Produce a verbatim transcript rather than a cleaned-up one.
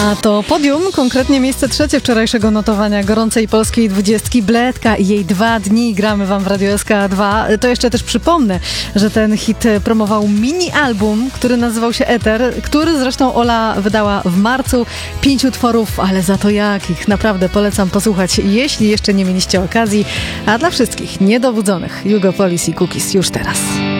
A to podium, konkretnie miejsce trzecie wczorajszego notowania gorącej polskiej dwudziestki. Bledka i jej dwa dni gramy wam w Radio S K dwa. To jeszcze też przypomnę, że ten hit promował mini-album, który nazywał się Eter, który zresztą Ola wydała w marcu. Pięć utworów, ale za to jakich. Naprawdę polecam posłuchać, jeśli jeszcze nie mieliście okazji. A dla wszystkich niedowudzonych Jugo Police i Cookies już teraz.